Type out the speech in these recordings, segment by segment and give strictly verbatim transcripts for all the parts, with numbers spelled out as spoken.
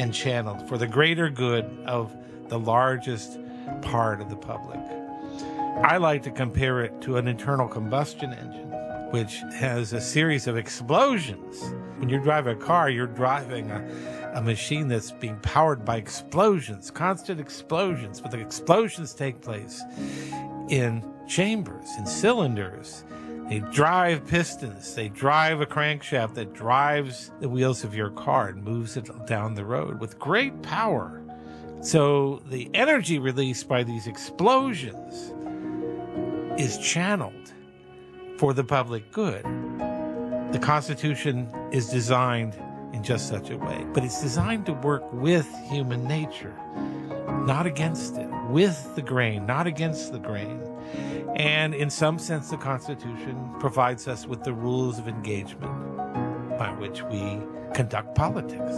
and channeled for the greater good of the largest part of the public. I like to compare it to an internal combustion engine, which has a series of explosions. When you drive a car, you're driving a, a machine that's being powered by explosions, constant explosions. But the explosions take place in chambers, in cylinders. They drive pistons. They drive a crankshaft that drives the wheels of your car and moves it down the road with great power. So the energy released by these explosions is channeled for the public good. The Constitution is designed in just such a way, but it's designed to work with human nature, not against it, with the grain, not against the grain. And in some sense, the Constitution provides us with the rules of engagement by which we conduct politics.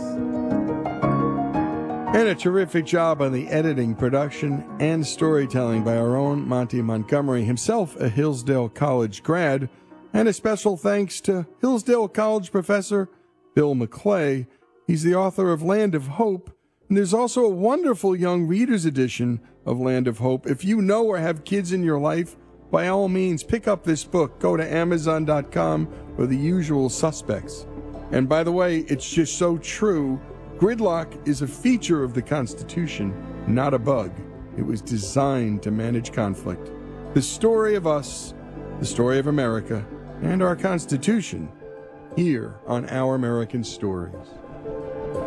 And a terrific job on the editing, production, and storytelling by our own Monty Montgomery, himself a Hillsdale College grad. And a special thanks to Hillsdale College professor Bill McClay. He's the author of Land of Hope. And there's also a wonderful young reader's edition of Land of Hope. If you know or have kids in your life, by all means, pick up this book. Go to amazon dot com or the usual suspects. And by the way, it's just so true. Gridlock is a feature of the Constitution, not a bug. It was designed to manage conflict. The story of us, the story of America, and our Constitution, here on Our American Stories.